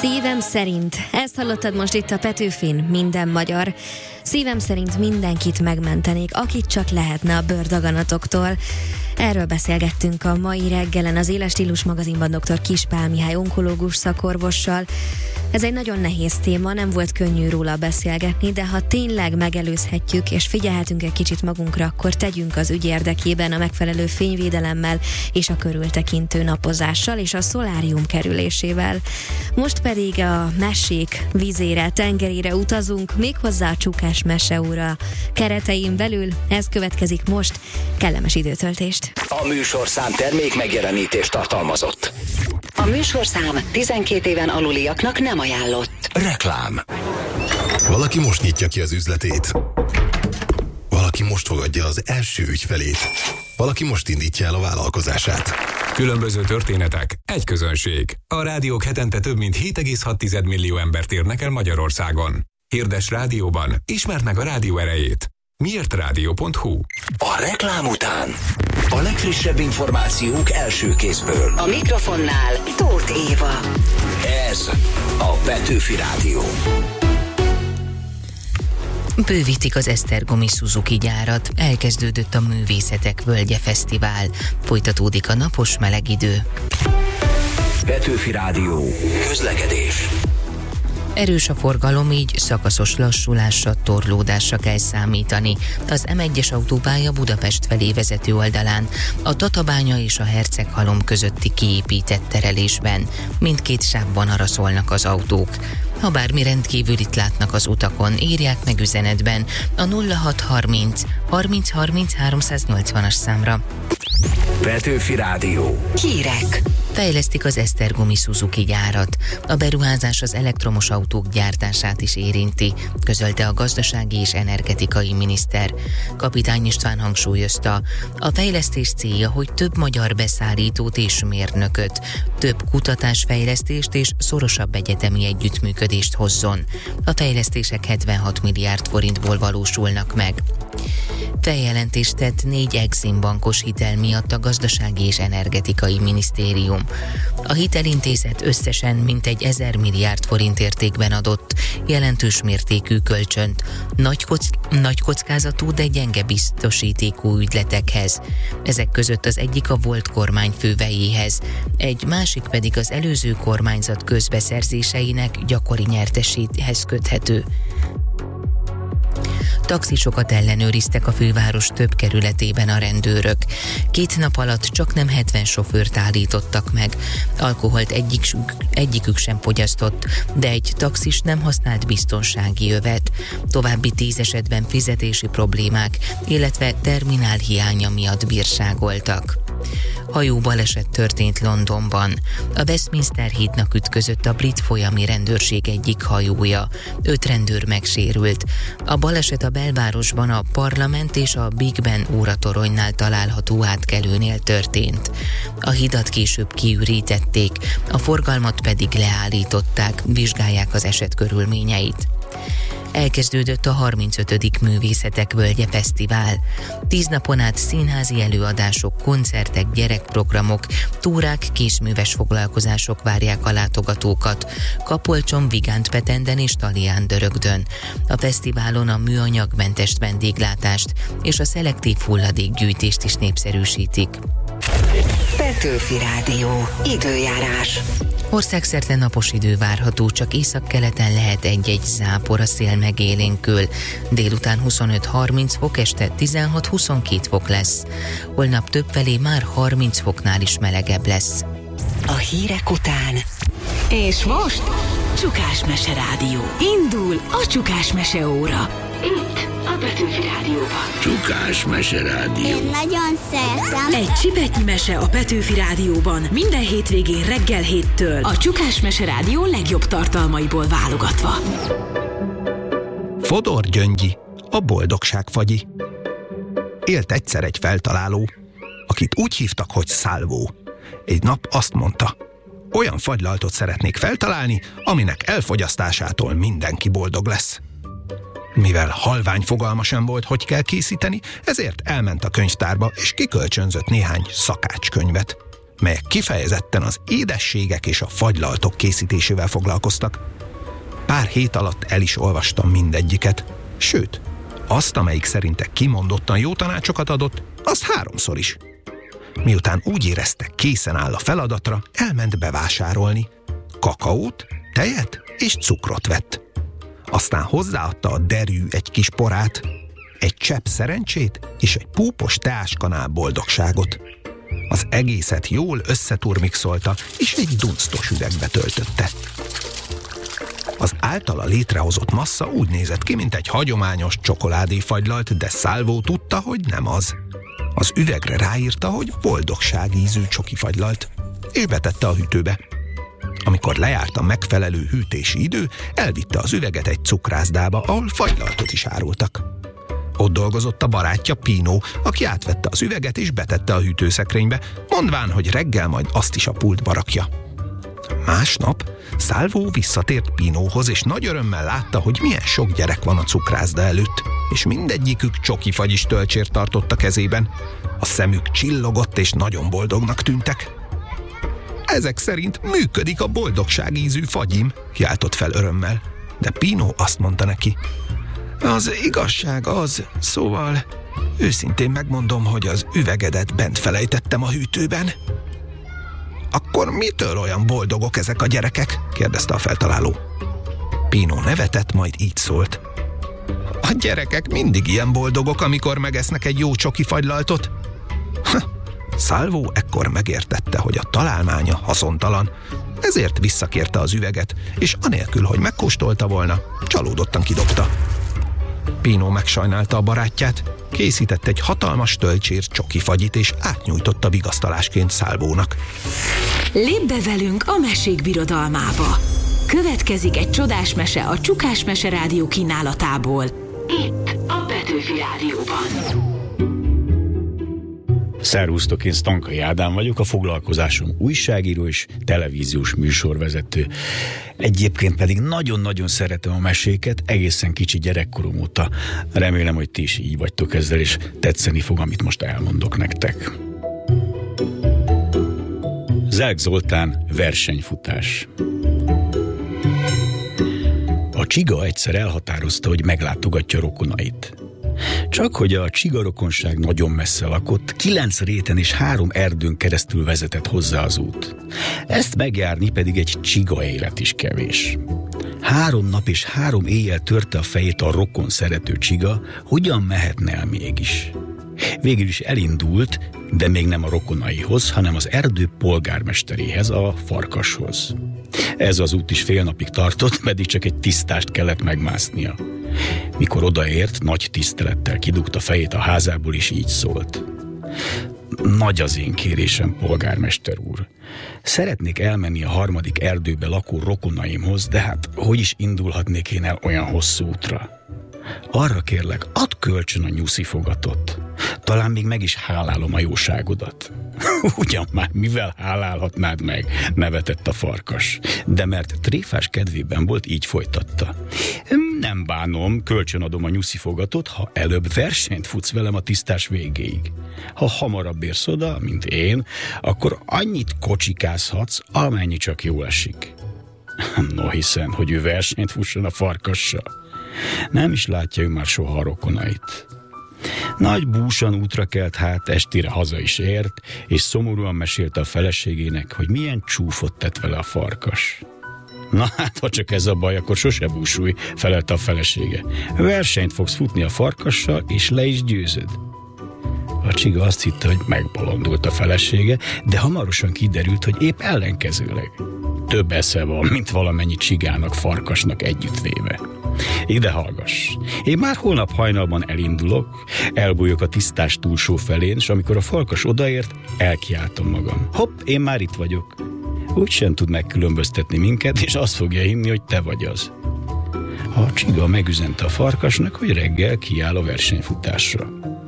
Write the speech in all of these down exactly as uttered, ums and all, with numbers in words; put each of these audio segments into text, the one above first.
Szívem szerint. Ezt hallottad most itt a Petőfin, minden magyar. Szívem szerint mindenkit megmentenék, akit csak lehetne a bőrdaganatoktól. Erről beszélgettünk a mai reggelen az Éles Stílus magazinban dr. Kiss Pál Mihály onkológus szakorvossal. Ez egy nagyon nehéz téma, nem volt könnyű róla beszélgetni, de ha tényleg megelőzhetjük és figyelhetünk egy kicsit magunkra, akkor tegyünk az ügy érdekében a megfelelő fényvédelemmel és a körültekintő napozással és a szolárium kerülésével. Most pedig a mesék vízére, tengerére utazunk, méghozzá a Csukás Meseóra keretein belül. Ez következik most. Kellemes időtöltést! A műsorszám termék megjelenítést tartalmazott. A műsorszám tizenkét éven aluliaknak nem ajánlott. Reklám. Valaki most nyitja ki az üzletét. Valaki most fogadja az első ügyfelét. Valaki most indítja el a vállalkozását. Különböző történetek, egy közönség. A rádiók hetente több mint hét egész hat millió embert érnek el Magyarországon. Hirdess rádióban, ismerd meg a rádió erejét. miért rádió pont hu. A reklám után a legfrissebb információk első kézből. A mikrofonnál Tóth Éva. Ez a Petőfi Rádió. Bővítik az Esztergomi Suzuki gyárat, elkezdődött a Művészetek Völgye Fesztivál, folytatódik a napos meleg idő. Petőfi Rádió. Közlekedés. Erős a forgalom, így szakaszos lassulásra, torlódásra kell számítani. Az em egyes autópálya Budapest felé vezető oldalán, a Tatabánya és a Herceghalom közötti kiépített terelésben. Mindkét sávban araszolnak az autók. Ha bármi rendkívülit látnak az utakon, írják meg üzenetben a nulla hat harminc harminc harminc háromszáznyolcvanas számra. Petőfi Rádió. Hírek. Fejlesztik az Esztergomi Suzuki gyárat. A beruházás az elektromos autók gyártását is érinti, közölte a gazdasági és energetikai miniszter. Kapitány István hangsúlyozta, a fejlesztés célja, hogy több magyar beszállítót és mérnököt, több kutatásfejlesztést és szorosabb egyetemi együttműködést hozzon. A fejlesztések hetvenhat milliárd forintból valósulnak meg. Feljelentést tett négy Exim bankos hitel miatt a Gazdasági és Energetikai Minisztérium. A hitelintézet összesen mintegy ezer milliárd forint értékben adott jelentős mértékű kölcsönt nagy, kock- nagy kockázatú, de gyenge biztosítékú ügyletekhez. Ezek között az egyik a volt kormány fővejéhez, egy másik pedig az előző kormányzat közbeszerzéseinek gyakori nyerteséhez köthető. Taxisokat ellenőriztek a főváros több kerületében a rendőrök. Két nap alatt csaknem hetven sofőrt állítottak meg. Alkoholt egyikük, egyikük sem fogyasztott, de egy taxis nem használt biztonsági övet. További tíz esetben fizetési problémák, illetve terminál hiánya miatt bírságoltak. Hajóbaleset történt Londonban. A Westminster hídnak ütközött a brit folyami rendőrség egyik hajója. Öt rendőr megsérült. A baleset a belvárosban a Parlament és a Big Ben óratoronynál található átkelőnél történt. A hidat később kiürítették, a forgalmat pedig leállították, vizsgálják az eset körülményeit. Elkezdődött a harmincötödik Művészetek Völgye Fesztivál. Tíz napon át színházi előadások, koncertek, gyerekprogramok, túrák, kézműves foglalkozások várják a látogatókat. Kapolcson, Vigántpetenden és Talián-Dörögdön. A fesztiválon a műanyagmentes vendéglátást és a szelektív hulladékgyűjtést is népszerűsítik. Petőfi Rádió. Időjárás. Országszerte napos idő várható, csak északkeleten lehet egy-egy zápor, a szél megélénkül. Délután huszonöt-harminc fok, este tizenhat-huszonkét fok lesz. Holnap többfelé már harminc foknál is melegebb lesz. A hírek után. És most Csukás Mese Rádió. Indul a Csukás Meseóra. Itt a Petőfi Rádióban. Csukás Mese Rádió. Én nagyon szeretem. Egy csipetnyi mese a Petőfi Rádióban minden hétvégén reggel héttől. A Csukás Mese Rádió legjobb tartalmaiból válogatva. Fodor Gyöngyi, a boldogság fagyi. Élt egyszer egy feltaláló, akit úgy hívtak, hogy Szálvó. Egy nap azt mondta, olyan fagylaltot szeretnék feltalálni, aminek elfogyasztásától mindenki boldog lesz. Mivel halvány fogalma sem volt, hogy kell készíteni, ezért elment a könyvtárba és kikölcsönzött néhány szakácskönyvet. melyek kifejezetten az édességek és a fagylaltok készítésével foglalkoztak. Pár hét alatt el is olvastam mindegyiket, sőt, azt, amelyik szerinte kimondottan jó tanácsokat adott, azt háromszor is. Miután úgy érezte, készen áll a feladatra, elment bevásárolni. Kakaót, tejet és cukrot vett. Aztán hozzáadta a derű egy kis porát, egy csepp szerencsét és egy púpos teáskanál boldogságot. Az egészet jól összeturmixolta, és egy dunsztos üvegbe töltötte. Az általa létrehozott massza úgy nézett ki, mint egy hagyományos csokoládéfagylalt, de Salvo tudta, hogy nem az. Az üvegre ráírta, hogy boldogság ízű csokifagylalt, és betette a hűtőbe. Amikor lejárt a megfelelő hűtési idő, elvitte az üveget egy cukrászdába, ahol fagylaltot is árultak. Ott dolgozott a barátja Pino, aki átvette az üveget és betette a hűtőszekrénybe, mondván, hogy reggel majd azt is a pultba rakja. Másnap Salvo visszatért Pinóhoz, és nagy örömmel látta, hogy milyen sok gyerek van a cukrászda előtt, és mindegyikük csokifagyis tölcsért tartott a kezében. A szemük csillogott, és nagyon boldognak tűntek. Ezek szerint működik a boldogság ízű fagyim, kiáltott fel örömmel, de Pino azt mondta neki: az igazság az, szóval őszintén megmondom, hogy az üvegedet bent felejtettem a hűtőben. Akkor mitől olyan boldogok ezek a gyerekek? Kérdezte a feltaláló. Pino nevetett, majd így szólt: a gyerekek mindig ilyen boldogok, amikor megesznek egy jó csokifagylaltot. Salvo ekkor megértette, hogy a találmánya haszontalan, ezért visszakérte az üveget, és anélkül, hogy megkóstolta volna, csalódottan kidobta. Pino megsajnálta a barátját, készített egy hatalmas tölcsér csokifagyit, és átnyújtotta vigasztalásként Salvónak. Lépj be velünk a mesék birodalmába! Következik egy csodás mese a Csukás Mese Rádió kínálatából. Itt a Petőfi Rádióban. Szervusztok, én Stankai Ádám vagyok, a foglalkozásom újságíró és televíziós műsorvezető. Egyébként pedig nagyon-nagyon szeretem a meséket, egészen kicsi gyerekkorom óta. Remélem, hogy ti is így vagytok ezzel, és tetszeni fog, amit most elmondok nektek. Zelk Zoltán, versenyfutás. A csiga egyszer elhatározta, hogy meglátogatja rokonait. Csak hogy a csigarokonság nagyon messze lakott, kilenc réten és három erdőn keresztül vezetett hozzá az út. Ezt megjárni pedig egy csiga élet is kevés. Három nap és három éjjel törte a fejét a rokon szerető csiga, hogyan mehetne el mégis. Végül is elindult, de még nem a rokonaihoz, hanem az erdő polgármesteréhez, a farkashoz. Ez az út is fél napig tartott, pedig csak egy tisztást kellett megmásznia. Mikor odaért, nagy tisztelettel kidugta fejét a házából, és így szólt: nagy az én kérésem, polgármester úr. Szeretnék elmenni a harmadik erdőbe lakó rokonaimhoz, de hát hogy is indulhatnék én el olyan hosszú útra? Arra kérlek, add kölcsön a nyuszifogatot. Talán még meg is hálálom a jóságodat. Ugyan már, mivel hálálhatnád meg? Nevetett a farkas. De mert tréfás kedvében volt, így folytatta. Nem bánom, kölcsönadom a nyuszifogatot, ha előbb versenyt futsz velem a tisztás végéig. Ha hamarabb érsz oda, mint én, akkor annyit kocsikázhatsz, amennyi csak jól esik. No hiszen, hogy ő versenyt fusson a farkassal. Nem is látja ő már soha a rokonait. Nagy búsan útra kelt hát, estére haza is ért, és szomorúan mesélte a feleségének, hogy milyen csúfot tett vele a farkas. Na hát, ha csak ez a baj, akkor sose búsulj, felelte a felesége. Versenyt fogsz futni a farkassal, és le is győzöd. A csiga azt hitte, hogy megbolondult a felesége, de hamarosan kiderült, hogy épp ellenkezőleg. Több esze van, mint valamennyi csigának, farkasnak együttvéve. Ide hallgass. Én már holnap hajnalban elindulok, elbújok a tisztás túlsó felén, és amikor a farkas odaért, elkiáltom magam. Hopp, én már itt vagyok. Úgy sem tud megkülönböztetni minket, és azt fogja hinni, hogy te vagy az. A csiga megüzente a farkasnak, hogy reggel kiáll a versenyfutásra.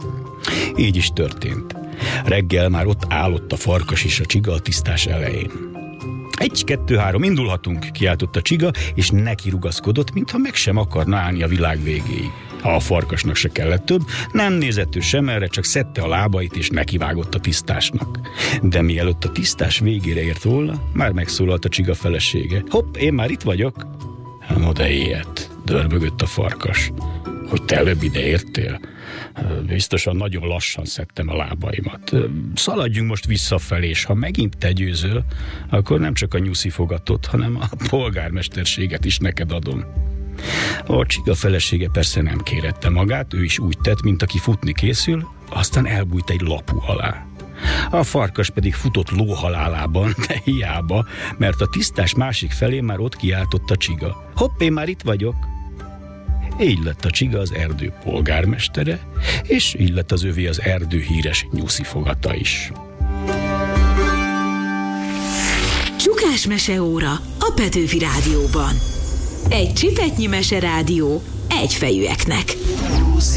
Így is történt. Reggel már ott állott a farkas és a csiga a tisztás elején. Egy, kettő, három, indulhatunk, kiáltott a csiga, és neki rugaszkodott, mintha meg sem akarna állni a világ végéig. A farkasnak se kellett több, nem nézett ő sem erre, csak szedte a lábait és nekivágott a tisztásnak. De mielőtt a tisztás végére ért volna, már megszólalt a csiga felesége. Hopp, én már itt vagyok. No de ilyet, dörbögött a farkas. Hogy te előbb ide értél? Biztosan nagyon lassan szedtem a lábaimat. Szaladjunk most visszafelé, és ha megint te győzöl, akkor nem csak a nyuszi fogatot, hanem a polgármesterséget is neked adom. A csiga felesége persze nem kérette magát, ő is úgy tett, mint aki futni készül, aztán elbújt egy lapu alá. A farkas pedig futott lóhalálában, de hiába, mert a tisztás másik felén már ott kiáltott a csiga. Hopp, én már itt vagyok! Így lett a csiga az erdő polgármestere, és így lett az övé az erdő híres nyuszi fogata is. Csukás meseóra a Petőfi Rádióban. Egy csipetnyi meserádió egyfejűeknek.